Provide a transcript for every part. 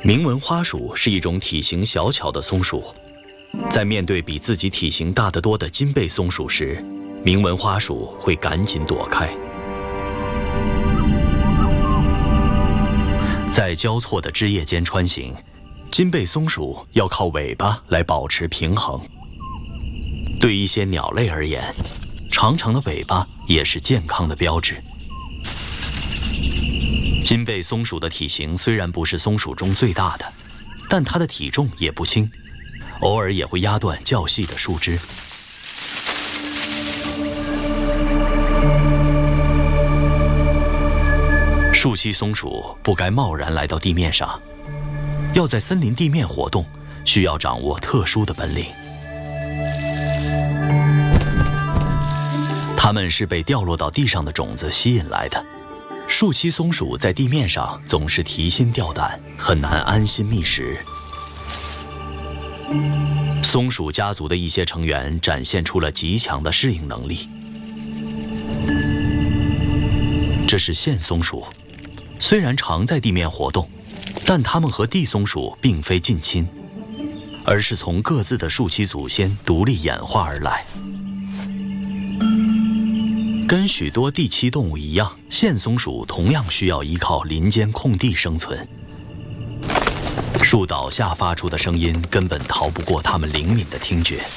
铭文花鼠是一种体型小巧的松鼠，在面对比自己体型大得多的金背松鼠时，铭文花鼠会赶紧躲开。在交错的枝叶间穿行，金背松鼠要靠尾巴来保持平衡。对一些鸟类而言，长长的尾巴也是健康的标志。金背松鼠的体型虽然不是松鼠中最大的，但它的体重也不轻，偶尔也会压断较细的树枝。树栖松鼠不该贸然来到地面上，要在森林地面活动，需要掌握特殊的本领。它们是被掉落到地上的种子吸引来的。树栖松鼠在地面上总是提心吊胆，很难安心觅食。松鼠家族的一些成员展现出了极强的适应能力。这是线松鼠，虽然常在地面活动，但它们和地松鼠并非近亲，而是从各自的树栖祖先独立演化而来。跟许多地栖动物一样，线松鼠同样需要依靠林间空地生存。树倒下发出的声音根本逃不过它们灵敏的听觉。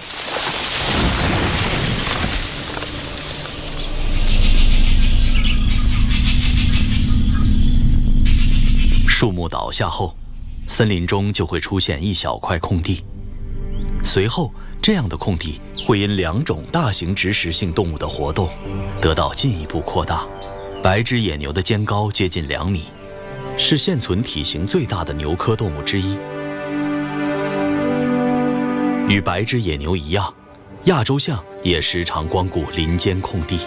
树木倒下后，森林中就会出现一小块空地，随后这样的空地会因2种大型植食性动物的活动得到进一步扩大。白枝野牛的肩高接近2米，是现存体型最大的牛科动物之一。与白枝野牛一样，亚洲象也时常光顾林间空地。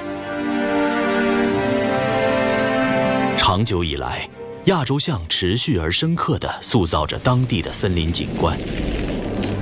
长久以来，亚洲象持续而深刻地塑造着当地的森林景观。